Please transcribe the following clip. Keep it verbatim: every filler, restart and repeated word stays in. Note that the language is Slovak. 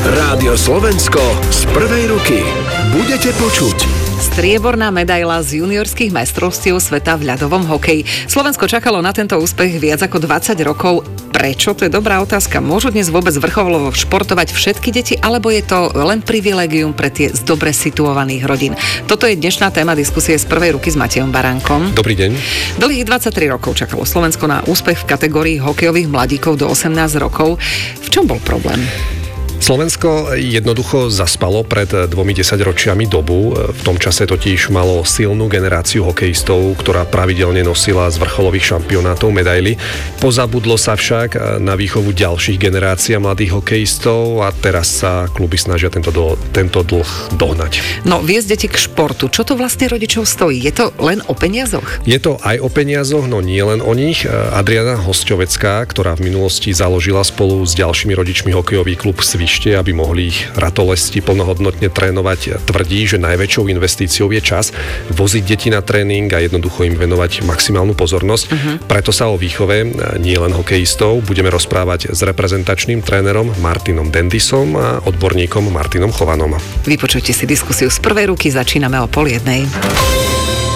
Rádio Slovensko z prvej ruky. Budete počuť. Strieborná medaila z juniorských majstrovstiev sveta v ľadovom hokeji. Slovensko čakalo na tento úspech viac ako dvadsať rokov. Prečo? To je dobrá otázka. Môžu dnes vôbec vrcholovo športovať všetky deti, alebo je to len privilégium pre tie z dobre situovaných rodín? Toto je dnešná téma diskusie z prvej ruky s Matejom Baránkom. Dobrý deň. Dlhých dvadsaťtri rokov čakalo Slovensko na úspech v kategórii hokejových mladíkov do osemnásť rokov. V čom bol problém? Slovensko jednoducho zaspalo pred dvomi desaťročiami dobu. V tom čase totiž malo silnú generáciu hokejistov, ktorá pravidelne nosila z vrcholových šampionátov medaily. Pozabudlo sa však na výchovu ďalších generácií mladých hokejistov a teraz sa kluby snažia tento, do, tento dlh dohnať. No, viesť deti k športu. Čo to vlastne rodičov stojí? Je to len o peniazoch? Je to aj o peniazoch, no nie len o nich. Adriana Hosťovecká, ktorá v minulosti založila spolu s ďalšími rodičmi hokejový klub Svište, aby mohli ich ratolesti plnohodnotne trénovať, tvrdí, že najväčšou investíciou je čas voziť deti na tréning a jednoducho im venovať maximálnu pozornosť. Uh-huh. Preto sa o výchove nie len hokejistov budeme rozprávať s reprezentačným trénerom Martinom Dendisom a odborníkom Martinom Chovanom. Vypočujte si diskusiu z prvej ruky, začíname o pol jednej.